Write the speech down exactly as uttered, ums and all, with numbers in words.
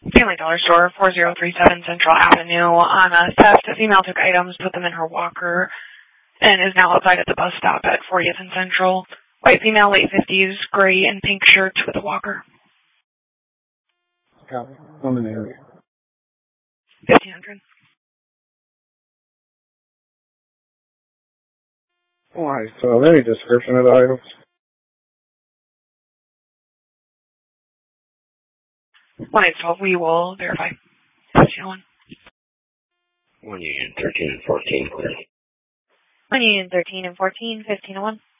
Family Dollar Store, four oh three seven Central Avenue. On a theft, a female took items, put them in her walker, and is now outside at the bus stop at fortieth and Central. White female, late fifties, gray and pink shirt with a walker. Got it. I'm in the area. fifteen hundred. Alright, so any description of the items? one eight twelve, we will verify. fifteen oh one. one Union thirteen and fourteen, clear. one Union thirteen and fourteen, fifteen oh one.